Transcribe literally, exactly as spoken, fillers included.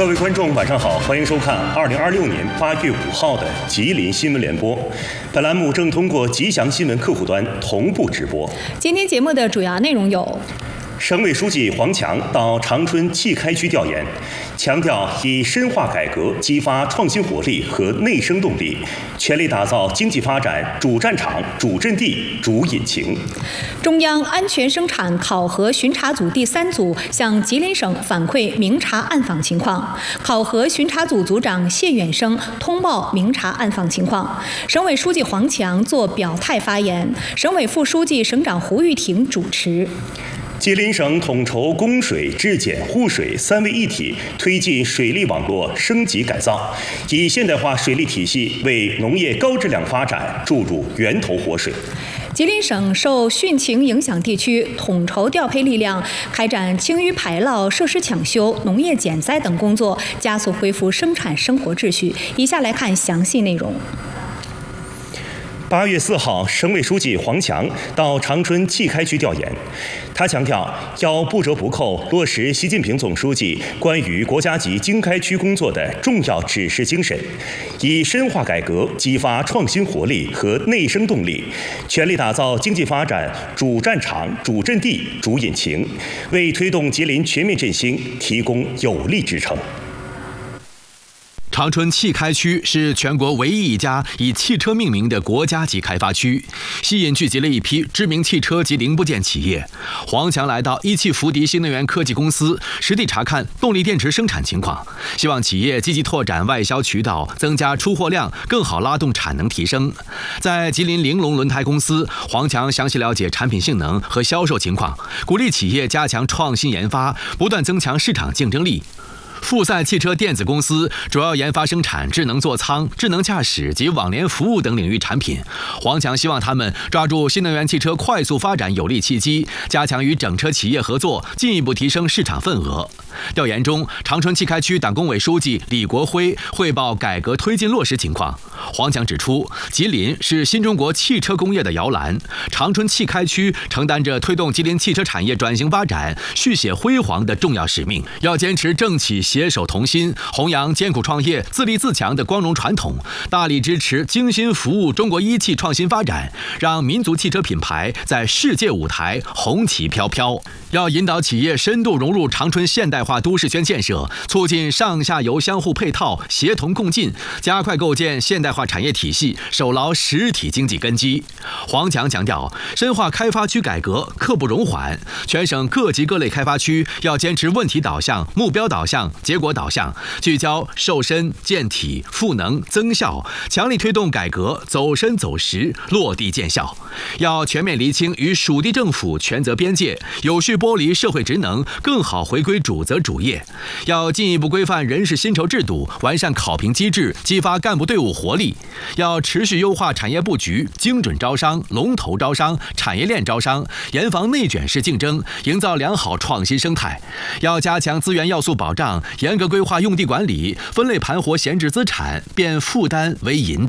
各位观众，晚上好，欢迎收看二零二六年八月五号的吉林新闻联播。本栏目正通过吉祥新闻客户端同步直播。 今天节目的主要内容有： 省委书记黄强到长春荠开区调研，强调以深化改革激发创新活力和内生动力，全力打造经济发展主战场、主阵地、主引擎。 中央安全生产考核巡查组第三组向吉林省反馈明察暗访情况，考核巡查组组长谢远生通报明察暗访情况。省委书记黄强作表态发言，省委副书记、省长胡玉婷主持。 吉林省统筹供水、质检、护水三位一体，推进水利网络升级改造，以现代化水利体系为农业高质量发展注入源头活水。 吉林省受汛情影响地区统筹调配力量，开展清淤排涝、设施抢修、农业减灾等工作，加速恢复生产生活秩序。以下来看详细内容。 八月四号，省委书记黄强到长春荠开区调研。他强调，要不折不扣落实习近平总书记关于国家级经开区工作的重要指示精神，以深化改革激发创新活力和内生动力，全力打造经济发展主战场、主阵地、主引擎，为推动吉林全面振兴提供有力支撑。 长春荠开区是全国唯一一家以汽车命名的国家级开发区，吸引聚集了一批知名汽车及零部件企业。黄强来到一汽福迪新能源科技公司，实地查看动力电池生产情况，希望企业积极拓展外销渠道，增加出货量，更好拉动产能提升。在吉林玲珑轮胎公司，黄强详细了解产品性能和销售情况，鼓励企业加强创新研发，不断增强市场竞争力。富赛汽车电子公司主要研发生产智能座舱、智能驾驶及网联服务等领域产品。黄强希望他们抓住新能源汽车快速发展有利契机，加强与整车企业合作，进一步提升市场份额。调研中，长春荠开区党工委书记李国辉汇报改革推进落实情况。黄强指出，吉林是新中国汽车工业的摇篮，长春荠开区承担着推动吉林汽车产业转型发展、续写辉煌的重要使命，要坚持政企携手同心，弘扬艰苦创业、自立自强的光荣传统，大力支持精心服务中国一汽创新发展，让民族汽车品牌在世界舞台红旗飘飘。要引导企业深度融入长春现代化都市圈建设，促进上下游相互配套、协同共进，加快构建现代化产业体系，守牢实体经济根基。黄强强调，深化开发区改革刻不容缓，全省各级各类开发区要坚持问题导向、目标导向、结果导向，聚焦瘦身、健体、赋能、增效，强力推动改革走深走实、落地见效。要全面厘清与属地政府权责边界，有序剥离社会职能，更好回归主责主业。要进一步规范人事薪酬制度，完善考评机制，激发干部队伍活力。要持续优化产业布局，精准招商、龙头招商、产业链招商，严防内卷式竞争，营造良好创新生态。要加强资源要素保障，严格规划用地管理，分类盘活闲置资产，变负担为引导。